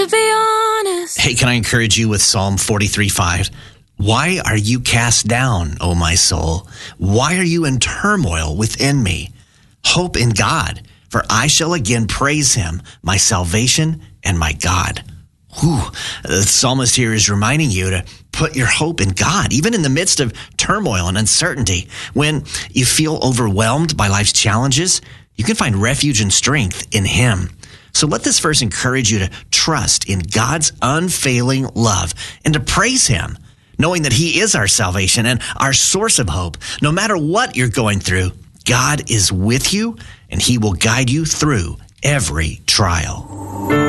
to be honest. Hey, can I encourage you with Psalm 43:5? Why are you cast down, O my soul? Why are you in turmoil within me? Hope in God, for I shall again praise him, my salvation and my God. Whew. The psalmist here is reminding you to put your hope in God, even in the midst of turmoil and uncertainty. When you feel overwhelmed by life's challenges, you can find refuge and strength in him. So let this verse encourage you to trust in God's unfailing love and to praise him, knowing that he is our salvation and our source of hope. No matter what you're going through, God is with you and he will guide you through every trial.